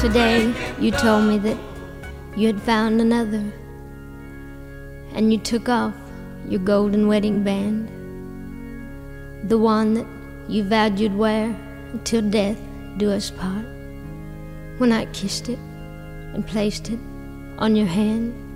Today you told me that you had found another, and you took off your golden wedding band, the one that you vowed you'd wear until death do us part. When I kissed it and placed it on your hand,